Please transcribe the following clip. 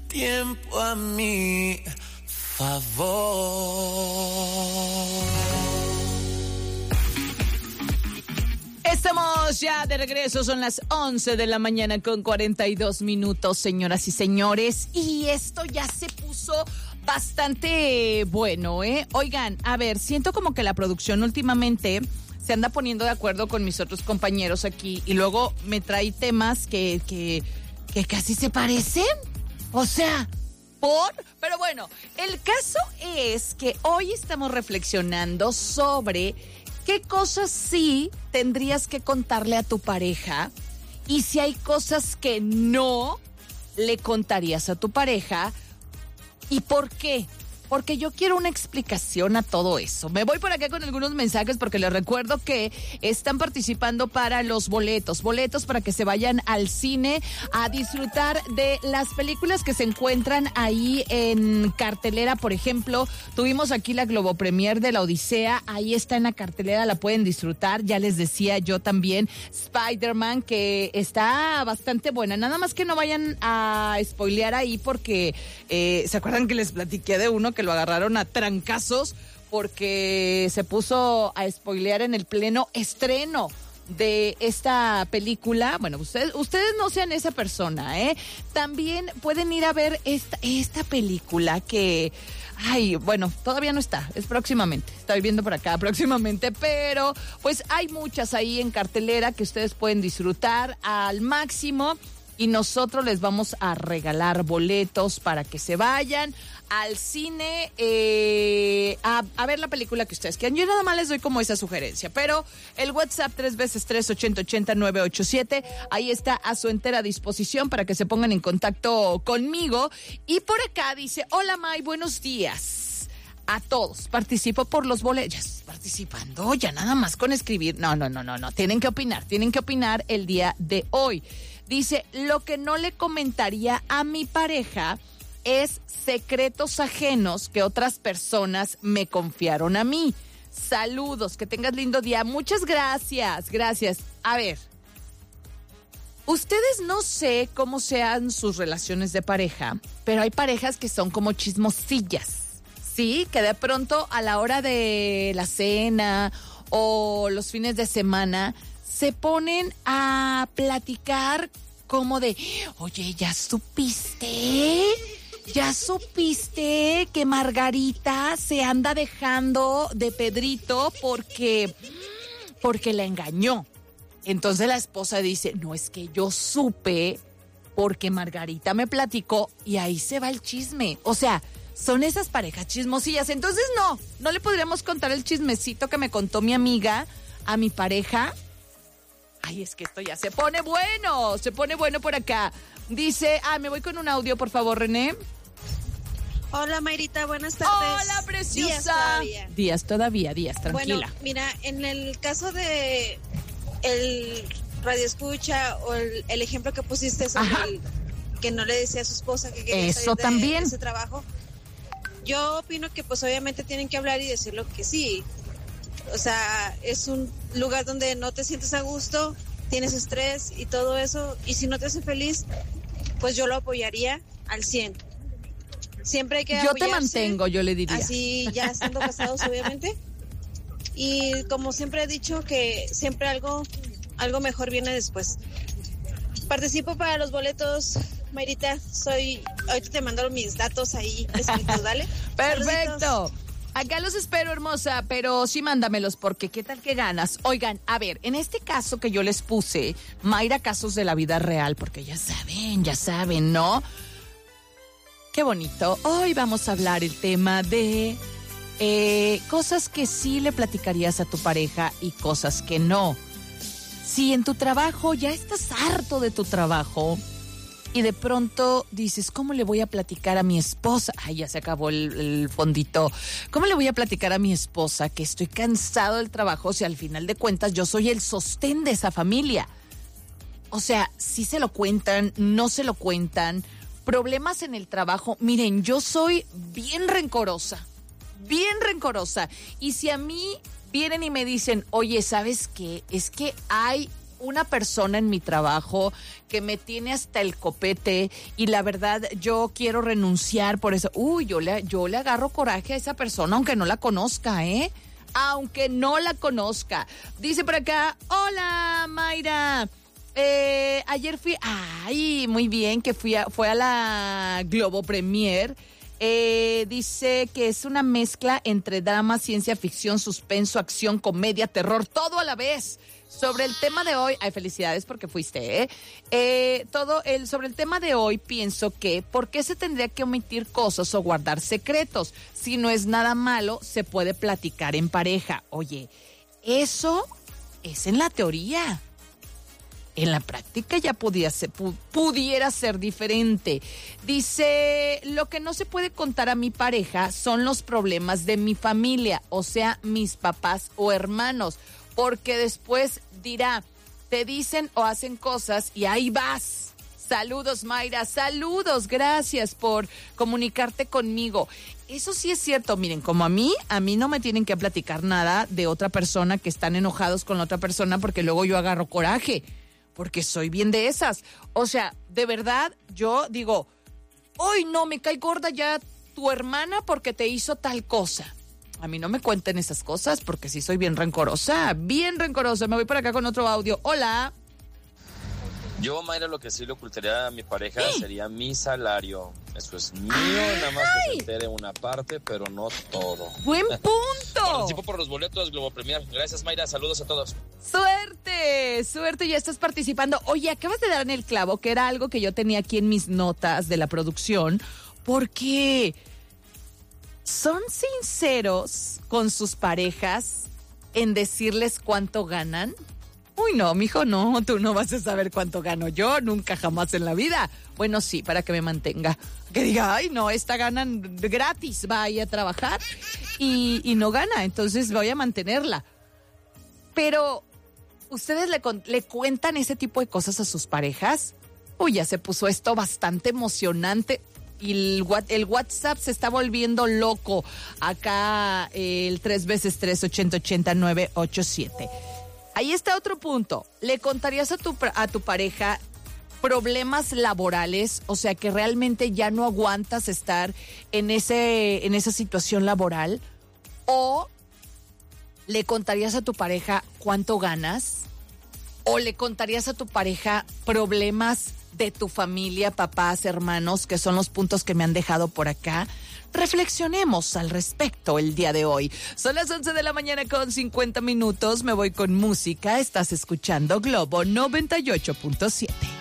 tiempo a mi favor. Estamos ya de regreso, son las 11 de la mañana con 42 minutos, señoras y señores, y esto ya se puso bastante bueno, ¿eh? Oigan, a ver, siento como que la producción últimamente se anda poniendo de acuerdo con mis otros compañeros aquí y luego me trae temas que casi se parecen, o sea, pero bueno, el caso es que hoy estamos reflexionando sobre qué cosas sí tendrías que contarle a tu pareja y si hay cosas que no le contarías a tu pareja y por qué. Porque yo quiero una explicación a todo eso. Me voy por acá con algunos mensajes porque les recuerdo que están participando para los boletos para que se vayan al cine a disfrutar de las películas que se encuentran ahí en cartelera. Por ejemplo, tuvimos aquí la Globo Premier de La Odisea, ahí está en la cartelera, la pueden disfrutar. Ya les decía yo también Spider-Man, que está bastante buena. Nada más que no vayan a spoilear ahí porque ¿se acuerdan que les platiqué de uno que lo agarraron a trancazos porque se puso a spoilear en el pleno estreno de esta película? Bueno, ustedes no sean esa persona, ¿eh? También pueden ir a ver esta película que, bueno, todavía no está, es próximamente, estoy viendo por acá próximamente, pero pues hay muchas ahí en cartelera que ustedes pueden disfrutar al máximo y nosotros les vamos a regalar boletos para que se vayan al cine a ver la película que ustedes quieran. Yo nada más les doy como esa sugerencia, pero el WhatsApp 3x3-8080-987, ahí está a su entera disposición para que se pongan en contacto conmigo. Y por acá dice, hola May, buenos días a todos, participo por los boletos. Participando ya nada más con escribir, no, tienen que opinar el día de hoy. Dice, lo que no le comentaría a mi pareja es secretos ajenos que otras personas me confiaron a mí. Saludos, que tengas lindo día. Muchas gracias. A ver, ustedes no sé cómo sean sus relaciones de pareja, pero hay parejas que son como chismosillas, ¿sí? Que de pronto a la hora de la cena o los fines de semana se ponen a platicar como de, oye, ¿ya supiste que Margarita se anda dejando de Pedrito porque la engañó? Entonces la esposa dice, no, es que yo supe porque Margarita me platicó, y ahí se va el chisme. O sea, son esas parejas chismosillas. Entonces no le podríamos contar el chismecito que me contó mi amiga a mi pareja. Ay, es que esto ya se pone bueno por acá. Dice, me voy con un audio, por favor, René. Hola, Mayrita, buenas tardes. Hola, preciosa. Días todavía, tranquila. Bueno, mira, en el caso de el radioescucha o el ejemplo que pusiste sobre el que no le decía a su esposa que quería eso salir también de ese trabajo, yo opino que pues obviamente tienen que hablar y decirlo que sí. O sea, es un lugar donde no te sientes a gusto, tienes estrés y todo eso, y si no te hace feliz, pues yo lo apoyaría al 100. Siempre hay que apoyarse. Yo te mantengo, yo le diría. Así ya estando casados, obviamente. Y como siempre he dicho, que siempre algo mejor viene después. Participo para los boletos, Mayrita. Ahorita te mando mis datos ahí escritos, ¿vale? Perfecto. Saluditos. Acá los espero, hermosa, pero sí mándamelos porque ¿qué tal que ganas? Oigan, a ver, en este caso que yo les puse, Mayra, casos de la vida real, porque ya saben, ¿no? Qué bonito. Hoy vamos a hablar el tema de cosas que sí le platicarías a tu pareja y cosas que no. Si en tu trabajo ya estás harto de tu trabajo y de pronto dices, ¿cómo le voy a platicar a mi esposa? Ay, ya se acabó el fondito. ¿Cómo le voy a platicar a mi esposa que estoy cansado del trabajo si al final de cuentas yo soy el sostén de esa familia? O sea, sí se lo cuentan, no se lo cuentan. Problemas en el trabajo. Miren, yo soy bien rencorosa. Y si a mí vienen y me dicen, oye, ¿sabes qué? Es que hay una persona en mi trabajo que me tiene hasta el copete y la verdad yo quiero renunciar por eso. Yo le agarro coraje a esa persona aunque no la conozca, ¿eh? Aunque no la conozca. Dice por acá, hola Mayra. Ayer fui, muy bien, que fue a la Globo Premier. Dice que es una mezcla entre drama, ciencia ficción, suspenso, acción, comedia, terror, todo a la vez. Sobre el tema de hoy, felicidades porque fuiste, sobre el tema de hoy pienso que, ¿por qué se tendría que omitir cosas o guardar secretos? Si no es nada malo, se puede platicar en pareja. Oye, eso es en la teoría. En la práctica ya pudiera ser diferente. Dice, lo que no se puede contar a mi pareja son los problemas de mi familia, o sea, mis papás o hermanos, porque después dirá, te dicen o hacen cosas y ahí vas. Saludos, Mayra, saludos, gracias por comunicarte conmigo. Eso sí es cierto, miren, como a mí no me tienen que platicar nada de otra persona que están enojados con la otra persona porque luego yo agarro coraje. Porque soy bien de esas. O sea, de verdad, yo digo, hoy no, me cae gorda ya tu hermana porque te hizo tal cosa. A mí no me cuenten esas cosas porque sí soy bien rencorosa. Bien rencorosa. Me voy por acá con otro audio. Hola. Yo, Mayra, lo que sí le ocultaría a mi pareja sería mi salario. Eso es mío, nada más que se entere una parte, pero no todo. ¡Buen punto! Participo por los boletos Globo Premier. Gracias, Mayra. Saludos a todos. Suerte, ya estás participando. Oye, acabas de dar en el clavo, que era algo que yo tenía aquí en mis notas de la producción, porque son sinceros con sus parejas en decirles cuánto ganan. Uy, no, mijo, no, tú no vas a saber cuánto gano yo, nunca jamás en la vida. Bueno, sí, para que me mantenga. Que diga, ay, no, esta ganan gratis, va a ir a trabajar y no gana, entonces voy a mantenerla. Pero, ¿ustedes le cuentan ese tipo de cosas a sus parejas? Uy, ya se puso esto bastante emocionante. Y el WhatsApp se está volviendo loco. Acá el 3x3 8080 987. Ahí está otro punto. ¿Le contarías a tu pareja problemas laborales? O sea, que realmente ya no aguantas estar en esa situación laboral. ¿O le contarías a tu pareja cuánto ganas? ¿O le contarías a tu pareja problemas de tu familia, papás, hermanos, que son los puntos que me han dejado por acá? Reflexionemos al respecto el día de hoy. Son las 11 de la mañana con 50 minutos. Me voy con música. Estás escuchando Globo 98.7.